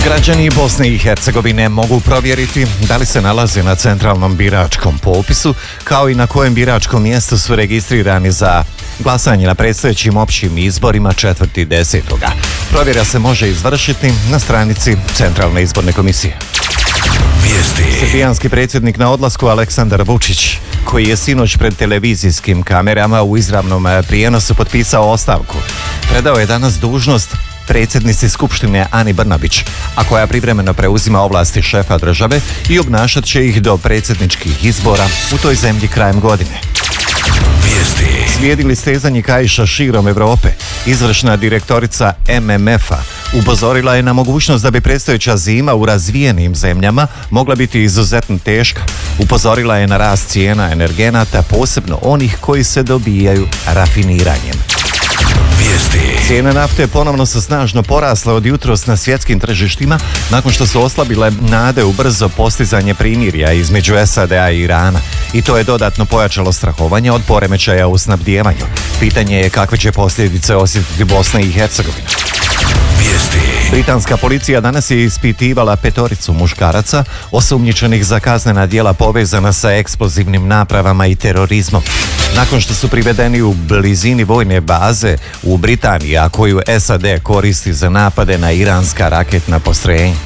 Građani Bosne i Hercegovine mogu provjeriti da li se nalaze na centralnom biračkom popisu, kao i na kojem biračkom mjestu su registrirani za glasanje na predstojećim općim izborima 4.10. Provjera se može izvršiti na stranici Centralne izborne komisije. Srbijanski predsjednik na odlasku Aleksandar Vučić, koji je sinoć pred televizijskim kamerama u izravnom prijenosu potpisao ostavku, predao je danas dužnost predsjednici Skupštine Ani Brnabić, a koja privremeno preuzima ovlasti šefa države i obnašat će ih do predsjedničkih izbora u toj zemlji krajem godine. Slijedili stezanje kaiša širom Europe, izvršna direktorica MMF-a upozorila je na mogućnost da bi predstojeća zima u razvijenim zemljama mogla biti izuzetno teška. Upozorila je na rast cijena energenata, posebno onih koji se dobijaju rafiniranjem. Cijene nafte ponovno su snažno porasle od jutros na svjetskim tržištima nakon što su oslabile nade u brzo postizanje primirja između SAD-a i Irana. I to je dodatno pojačalo strahovanje od poremećaja u snabdijevanju. Pitanje je kakve će posljedice osjetiti Bosna i Hercegovina. Britanska policija danas je ispitivala 5 muškaraca osumnjičenih za kaznena djela povezana sa eksplozivnim napravama i terorizmom. Nakon što su privedeni u blizini vojne baze u Britaniji, a koju SAD koristi za napade na iranska raketna postrojenja.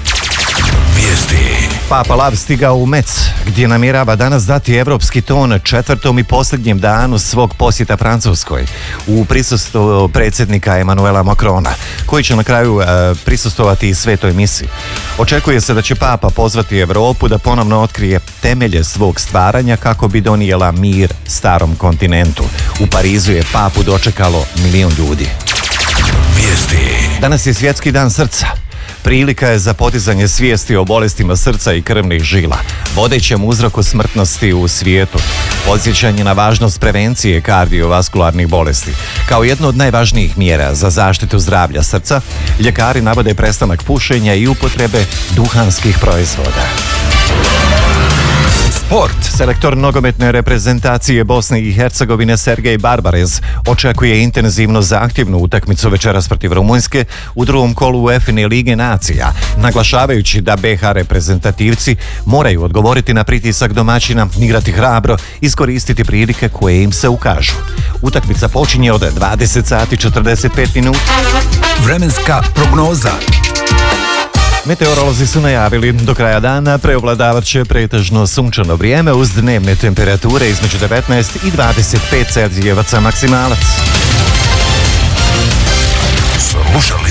Papa Lav stigao u Metz, gdje namjerava danas dati evropski ton 4. i posljednjem danu svog posjeta Francuskoj u prisustvu predsjednika Emanuela Macrona, koji će na kraju prisustvovati i svetoj misi. Očekuje se da će Papa pozvati Europu da ponovno otkrije temelje svog stvaranja kako bi donijela mir starom kontinentu. U Parizu je Papu dočekalo 1 milijun ljudi. Danas je Svjetski dan srca. Prilika je za podizanje svijesti o bolestima srca i krvnih žila, vodećem uzroku smrtnosti u svijetu. Podsjećanje na važnost prevencije kardiovaskularnih bolesti. Kao jedno od najvažnijih mjera za zaštitu zdravlja srca, ljekari navode prestanak pušenja i upotrebe duhanskih proizvoda. Sport. Selektor nogometne reprezentacije Bosne i Hercegovine Sergej Barbarez očekuje intenzivno zahtjevnu utakmicu večeras protiv Rumunjske u drugom kolu UEFA Lige nacija, naglašavajući da BiH reprezentativci moraju odgovoriti na pritisak domaćina, igrati hrabro, iskoristiti prilike koje im se ukažu. Utakmica počinje od 20:45. Vremenska prognoza. Meteorolozi su najavili do kraja dana preovladavat će pretežno sunčano vrijeme uz dnevne temperature između 19 i 25 Celzijevaca maksimalac. Slušali